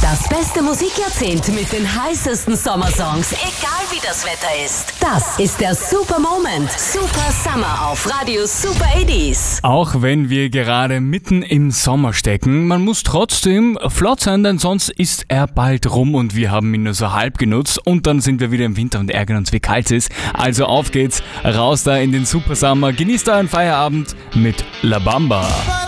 Das beste Musikjahrzehnt mit den heißesten Sommersongs, egal wie das Wetter ist. Das ist der Super Moment. Super Summer auf Radio Super 80s. Auch wenn wir gerade mitten im Sommer stecken, man muss trotzdem flott sein, denn sonst ist er bald rum und wir haben ihn nur so halb genutzt und dann sind wir wieder im Winter und ärgern uns, wie kalt es ist. Also auf geht's, raus da in den Super Summer, genießt euren Feierabend mit La Bamba.